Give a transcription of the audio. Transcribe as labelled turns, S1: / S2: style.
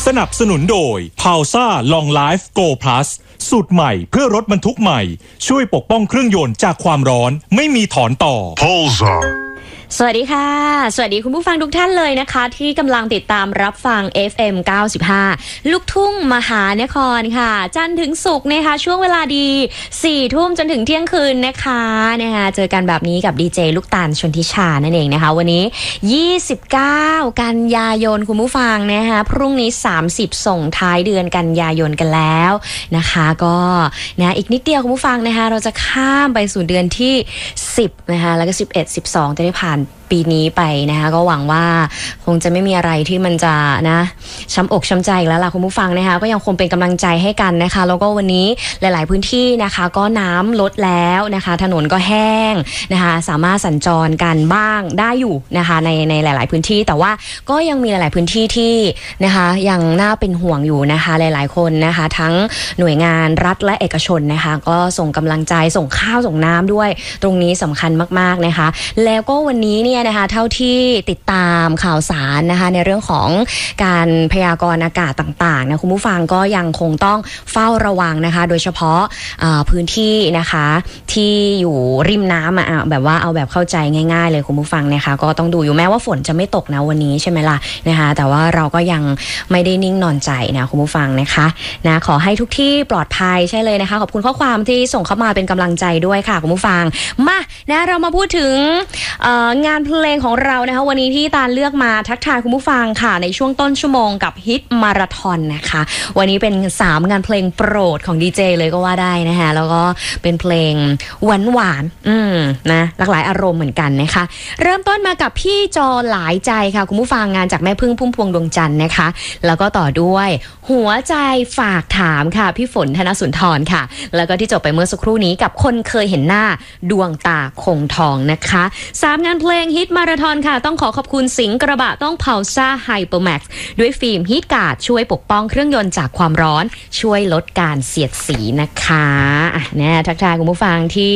S1: สนับสนุนโดย Pausa Long Life Go Plus สูตรใหม่เพื่อรถบรรทุกใหม่ช่วยปกป้องเครื่องยนต์จากความร้อนไม่มีถอนต่อ
S2: Pausa
S3: สวัสดีค่ะสวัสดีคุณผู้ฟังทุกท่านเลยนะคะที่กำลังติดตามรับฟัง FM 95 ลูกทุ่งมหานครค่ะจันทร์ถึงศุกร์นะคะช่วงเวลาดี 4 ทุ่มจนถึงเที่ยงคืนนะคะเจอกันแบบนี้กับดีเจลูกตาลชนทิชานั่นเองนะคะวันนี้29กันยายนคุณผู้ฟังนะคะพรุ่งนี้30ส่งท้ายเดือนกันยายนกันแล้วนะคะก็นะอีกนิดเดียวคุณผู้ฟังนะคะเราจะข้ามไปสู่เดือนที่10นะคะแล้วก็11 12จะได้ผ่านปีนี้ไปนะคะก็หวังว่าคงจะไม่มีอะไรที่มันจะนะช้ำอกช้ำใจแล้วล่ะคุณผู้ฟังนะคะก็ยังคงเป็นกำลังใจให้กันนะคะแล้วก็วันนี้หลายๆพื้นที่นะคะก็น้ำลดแล้วนะคะถนนก็แห้งนะคะสามารถสัญจรกันบ้างได้อยู่นะคะในหลายๆพื้นที่แต่ว่าก็ยังมีหลายๆพื้นที่ที่นะคะยังน่าเป็นห่วงอยู่นะคะหลายๆคนนะคะทั้งหน่วยงานรัฐและเอกชนนะคะก็ส่งกำลังใจส่งข้าวส่งน้ำด้วยตรงนี้สำคัญมากๆนะคะแล้วก็วันนี้เนี่ยนะคะเท่าที่ติดตามข่าวสารนะคะในเรื่องของการพยากรณ์อากาศต่างๆนะคุณผู้ฟังก็ยังคงต้องเฝ้าระวังนะคะโดยเฉพาะพื้นที่นะคะที่อยู่ริมน้ำแบบว่าเอาแบบเข้าใจง่ายๆเลยคุณผู้ฟังนะคะก็ต้องดูอยู่แม้ว่าฝนจะไม่ตกนะวันนี้ใช่ไหมล่ะนะคะแต่ว่าเราก็ยังไม่ได้นิ่งนอนใจนะคุณผู้ฟังนะคะนะขอให้ทุกที่ปลอดภัยใช่เลยนะคะขอบคุณข้อความที่ส่งเข้ามาเป็นกำลังใจด้วยค่ะคุณผู้ฟังมานะเรามาพูดถึงงานเพลงของเรานะคะวันนี้ที่ตาลเลือกมาทักทายคุณผู้ฟังค่ะในช่วงต้นชั่วโมงกับฮิตมาราธอนนะคะวันนี้เป็น3งานเพลงโปรดของดีเจเลยก็ว่าได้นะคะแล้วก็เป็นเพลงหวานนะหลากหลายอารมณ์เหมือนกันนะคะเริ่มต้นมากับพี่จอหลายใจค่ะคุณผู้ฟังงานจากแม่พึ่งพุ่มพวงดวงจันทร์นะคะแล้วก็ต่อด้วยหัวใจฝากถามค่ะพี่ฝนธนสุนทรค่ะแล้วก็ที่จบไปเมื่อสักครู่นี้กับคนเคยเห็นหน้าดวงตาคงทองนะคะ3งานเพลงฮิตมาราธอนค่ะต้องขอบคุณสิงห์กระบะต้องPausa Hypermax ด้วยฟิล์มฮีทการ์ดช่วยปกป้องเครื่องยนต์จากความร้อนช่วยลดการเสียดสีนะคะเนี่ยทักทายคุณผู้ฟังที่